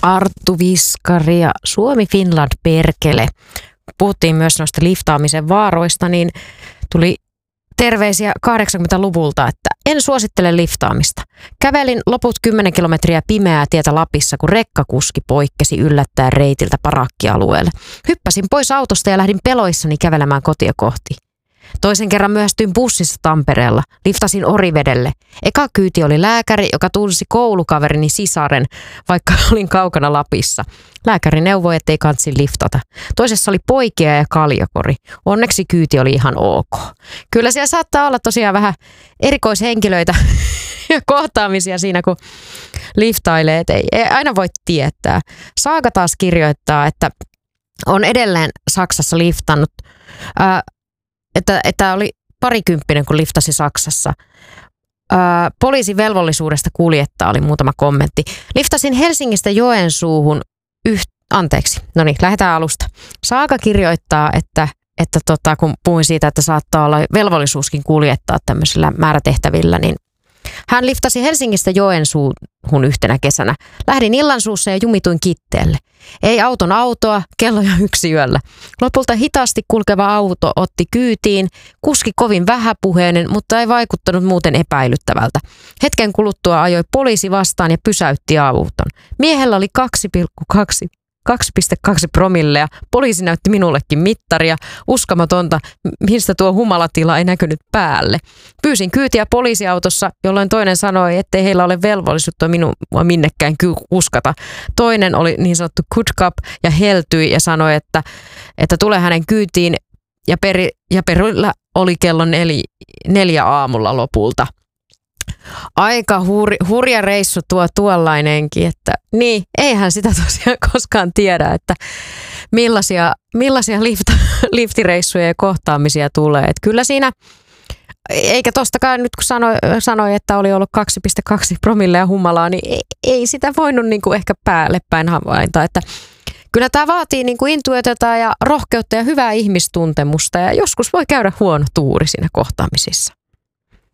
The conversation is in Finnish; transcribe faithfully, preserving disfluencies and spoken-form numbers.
Arttu Viskari ja Suomi Finland perkele. Puhuttiin myös noista liftaamisen vaaroista, niin tuli terveisiä kahdeksankymmentäluvulta, että en suosittele liftaamista. Kävelin loput kymmenen kilometriä pimeää tietä Lapissa, kun rekkakuski poikkesi yllättäen reitiltä parakkialueelle. Hyppäsin pois autosta ja lähdin peloissani kävelemään kotia kohti. Toisen kerran myöhästyin bussissa Tampereella. Liftasin Orivedelle. Eka kyyti oli lääkäri, joka tunsi koulukaverini sisaren, vaikka olin kaukana Lapissa. Lääkäri neuvoi, ettei kansi liftata. Toisessa oli poikia ja kaljakori. Onneksi kyyti oli ihan ok. Kyllä siellä saattaa olla tosiaan vähän erikoishenkilöitä ja kohtaamisia siinä, kun liftailee. Et ei, ei aina voi tietää. Saaga taas kirjoittaa, että on edelleen Saksassa liftannut. Ää, Että, että oli parikymppinen, kun liftasi Saksassa. Ää, poliisin velvollisuudesta kuljettaa oli muutama kommentti. Liftasin Helsingistä Joensuuhun yht... Anteeksi, no niin, lähdetään alusta. Saaga kirjoittaa, että, että tota, kun puhuin siitä, että saattaa olla velvollisuuskin kuljettaa tämmöisillä määrätehtävillä, niin hän liftasi Helsingistä Joensuuhun yhtenä kesänä. Lähdin illansuussa ja jumituin Kitteelle. Ei auton autoa, kello jo yksi yöllä. Lopulta hitaasti kulkeva auto otti kyytiin, kuski kovin vähäpuheinen, mutta ei vaikuttanut muuten epäilyttävältä. Hetken kuluttua ajoi poliisi vastaan ja pysäytti auton. Miehellä oli kaksi pilkku kaksi kaksi pilkku kaksi promillea. Poliisi näytti minullekin mittaria. Uskomatonta, mistä tuo humalatila ei näkynyt päälle. Pyysin kyytiä poliisiautossa, jolloin toinen sanoi, ettei heillä ole velvollisuutta minua minnekään kuskata. Toinen oli niin sanottu good cop ja heltyi ja sanoi, että, että tulee hänen kyytiin ja, peri, ja perillä oli kello neli, neljä aamulla lopulta. Aika hur, hurja reissu tuo tuollainenkin, että niin, eihän sitä tosiaan koskaan tiedä, että millaisia, millaisia lift, liftireissuja ja kohtaamisia tulee. Että kyllä siinä, eikä tostakaan nyt kun sanoi, sanoi että oli ollut kaksi pilkku kaksi promillea humalaa, niin ei, ei sitä voinut niin kuin ehkä päälle päin havainta, että kyllä tämä vaatii niin kuin intuitiota ja rohkeutta ja hyvää ihmistuntemusta ja joskus voi käydä huono tuuri siinä kohtaamisissa.